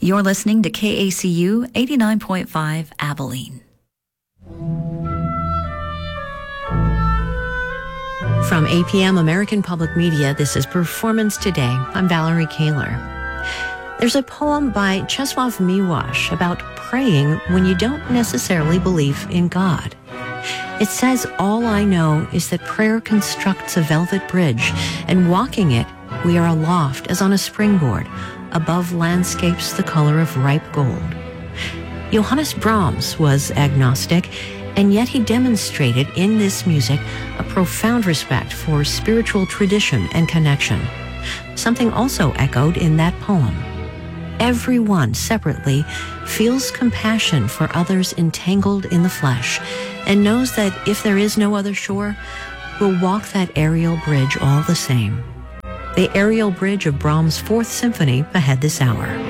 You're listening to KACU 89.5 Abilene. From APM American Public Media, this is Performance Today. I'm Valerie Kaler. There's a poem by Czesław Miłosz about praying when you don't necessarily believe in God. It says, "All I know is that prayer constructs a velvet bridge, and walking it, we are aloft as on a springboard, above landscapes the color of ripe gold." Johannes Brahms was agnostic, and yet he demonstrated in this music a profound respect for spiritual tradition and connection, something also echoed in that poem. Everyone separately feels compassion for others entangled in the flesh and knows that if there is no other shore, we'll walk that aerial bridge all the same. The aerial bridge of Brahms' Fourth Symphony ahead this hour.